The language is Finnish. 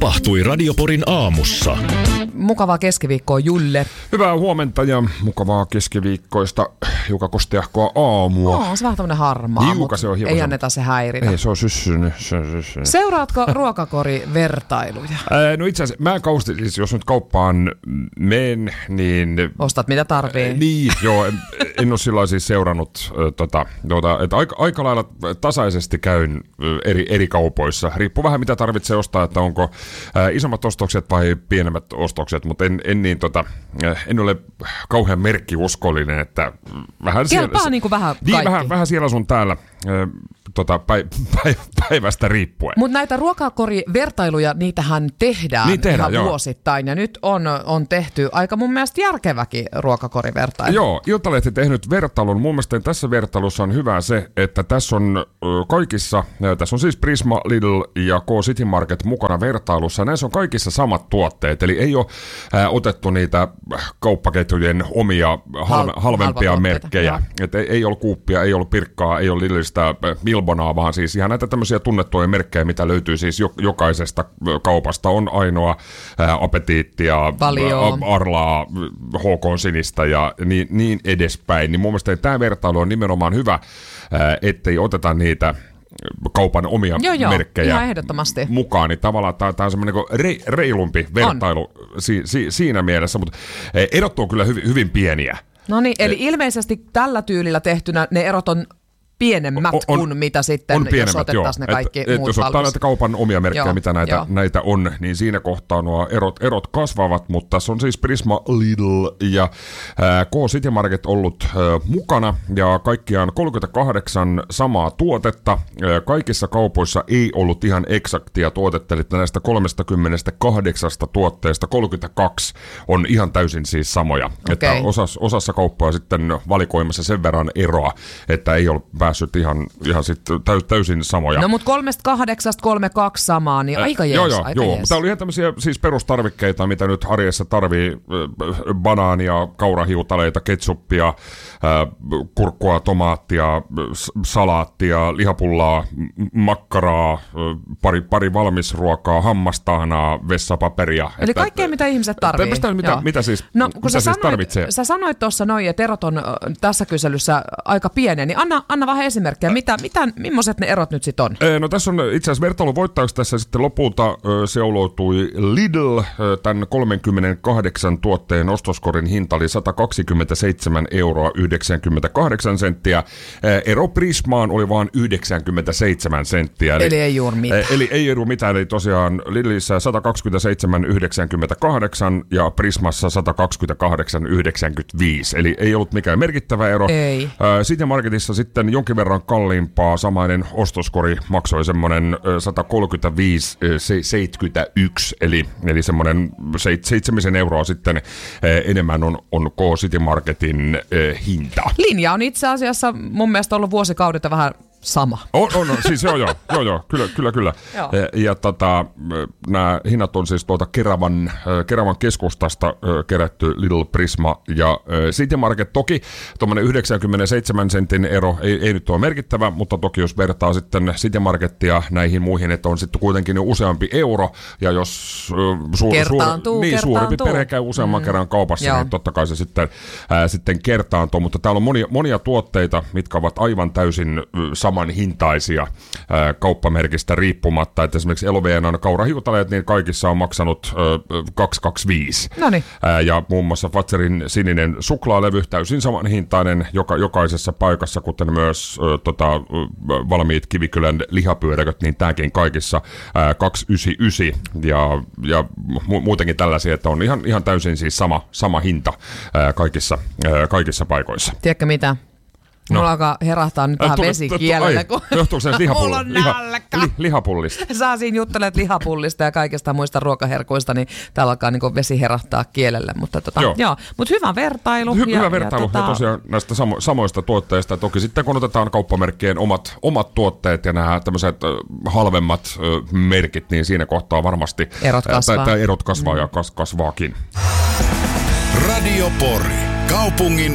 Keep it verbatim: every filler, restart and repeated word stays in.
tapahtui Radioporin aamussa. Mukavaa keskiviikkoa, Julle. Hyvää huomenta ja mukavaa keskiviikkoista hiukan kosteahkoa aamua. No, on se vähän tämmönen harmaa, Hiukan se on hieman. ei anneta se häiritä. Ei, se on syssynyt. Se on syssynyt. Seuraatko ruokakorivertailuja? Ää, no itse asiassa, mä kausti, siis jos nyt kauppaan menen, niin... Ostat mitä tarvii. Ää, niin, joo, en, en ole sillä siis seurannut, äh, tota, tota, että aika, aika lailla tasaisesti käyn äh, eri, eri kaupoissa. Riippuu vähän mitä tarvitsee ostaa, että onko äh, isommat ostokset vai pienemmät ostokset, mutta en, en, niin, tota, äh, en ole kauhean merkkiuskollinen, että vähän Kelpaa siellä, niin kuin vähän niin, kaikki. vähän, vähän siellä sun täällä äh, tota, päi, päi, päivästä riippuen. Mutta näitä ruokakorivertailuja, niitähän tehdään, niin tehdään ihan joo. vuosittain, ja nyt on, on tehty aika mun mielestä järkeväkin ruokakorivertailu. Joo, Iltalehti tehnyt vertailun. Mun mielestä tässä vertailussa on hyvä se, että tässä on ö, kaikissa, tässä on siis Prisma, Lidl ja K-City Market mukana vertailussa. Näissä on kaikissa samat tuotteet, eli ei ole ä, otettu niitä kauppaketjujen omia halve, Hal- halvempia merkkejä. Joo. Et ei, ei ollut Kuuppia, ei ollut Pirkkaa, ei ollut Lidlistä Milbonaa, vaan siis ihan näitä tämmöisiä tunnettuja merkkejä, mitä löytyy siis jo, jokaisesta kaupasta. On ainoa ä, Apetiittia, Valio. Arlaa, H K Sinistä ja niin, niin edespäin. Niin mun mielestä tämä vertailu on nimenomaan hyvä, ää, ettei oteta niitä kaupan omia joo, joo, merkkejä ihan ehdottomasti mukaan. Niin tavallaan tämä on semmoinen niin re, reilumpi vertailu si, si, siinä mielessä, mutta erot on kyllä hyvin, hyvin pieniä. No niin, eli ilmeisesti tällä tyylillä tehtynä ne erot on pienemmät on, on, kuin mitä sitten, jos otettaisiin ne kaikki et, et muut jos ottaa näitä kaupan omia merkkejä, joo, mitä näitä, joo. näitä on, niin siinä kohtaa nuo erot, erot kasvavat, mutta tässä on siis Prisma, Lidl ja äh, K-City Market ollut äh, mukana, ja kaikkiaan kolmekymmentäkahdeksan samaa tuotetta. Äh, kaikissa kaupoissa ei ollut ihan eksaktia tuotetta, eli näistä kolmekymmentäkahdeksan tuotteesta kolmekymmentäkaksi on ihan täysin siis samoja. Okay. Että osas, osassa kauppaa sitten valikoimassa sen verran eroa, että ei ole päässyt ihan, ihan sit täysin samoja. No mutta kolmesta kahdeksasta kolme kaksi samaa, niin aika jees. Joo, joo, aika joo. jees. Tämä oli ihan tämmöisiä siis perustarvikkeita, mitä nyt arjessa tarvii. Äh, banaania, kaurahiutaleita, ketsuppia, äh, kurkkua, tomaattia, s- salaattia, lihapullaa, m- makkaraa, äh, pari, pari valmisruokaa, hammastahnaa, vessapaperia. Eli että, kaikkea, mitä ihmiset tarvii. Tämmöistä, mitä, mitä siis, no, kun mitä sä siis sanoit, tarvitsee. Sä sanoit tuossa noin, että erot on tässä kyselyssä aika pieniä, niin anna, anna vähän esimerkkejä. Mitä, mitä, millaiset ne erot nyt sitten on? No tässä on itse asiassa vertailun voittajaksi tässä sitten lopulta seuloutui Lidl. Tämän kolmekymmentäkahdeksan tuotteen ostoskorin hinta oli sata kaksikymmentäseitsemän euroa yhdeksänkymmentäkahdeksan senttiä. Ero Prismaan oli vain yhdeksänkymmentäseitsemän senttiä. Eli, eli ei juuri mitään. Eli ei juuri mitään. Eli tosiaan Lidlissä sata kaksikymmentäseitsemän yhdeksänkymmentäkahdeksan ja Prismassa sata kaksikymmentäkahdeksan yhdeksänkymmentäviisi. Eli ei ollut mikään merkittävä ero. Ei. City Marketissa sitten jonkin verran kalliimpaa. Samainen ostoskori maksoi semmoinen sata kolmekymmentäviisi seitsemänkymmentäyksi, eli, eli semmoinen seitsemisen euroa sitten enemmän on, on K-City Marketin hinta. Linja on itse asiassa mun mielestä ollut vuosikaudet vähän sama. On, on, on siis joo, joo, joo, joo, kyllä, kyllä, kyllä. Joo. Ja, ja tota, nämä hinnat on siis tuolta Keravan, Keravan keskustasta kerätty Lidl, Prisma ja City Market. Toki tuommoinen yhdeksänkymmentäseitsemän sentin ero ei, ei nyt ole merkittävä, mutta toki jos vertaa sitten City Marketia näihin muihin, että on sitten kuitenkin jo useampi euro, ja jos suur, kertaantuu, suur, niin, suurempi perhe käy useamman mm. kerran kaupassa, Joo. niin totta kai se sitten, ää, sitten kertaantuu, mutta täällä on monia, monia tuotteita, mitkä ovat aivan täysin saman hintaisia ää, kauppamerkistä riippumatta, että esimerkiksi L V N:n kaurahiutaleet, niin kaikissa on maksanut ää, kaksisataakaksikymmentäviisi. Noniin. Ää, ja muun muassa Fazerin sininen suklaalevy täysin saman hintainen joka, jokaisessa paikassa, kuten myös ää, tota, valmiit Kivikylän lihapyöräköt, niin tämäkin kaikissa ää, kaksisataayhdeksänkymmentäyhdeksän ja, ja mu- muutenkin tällaisia, että on ihan, ihan täysin siis sama, sama hinta ää, kaikissa, ää, kaikissa paikoissa. Tiedätkö mitä? No. Mulla alkaa herahtaa nyt vähän vesi kielelle. Kun johtuuko se mulla on liha, nälkä. li, lihapullista? Saa siinä juttelet lihapullista ja kaikista muista ruokaherkuista, niin täällä alkaa niin vesi herahtaa kielelle. Mutta tota, joo. Joo, mut hyvä vertailu. Hy- ja, hyvä vertailu ja, ja, tota... ja tosiaan näistä samo- samoista tuotteista. Toki sitten kun otetaan kauppamerkkien omat, omat tuotteet ja nämä tämmöiset äh, halvemmat äh, merkit, niin siinä kohtaa varmasti erot kasvaa, äh, tai erot kasvaa mm. ja kas- kasvaakin. Radio Pori. Kaupungin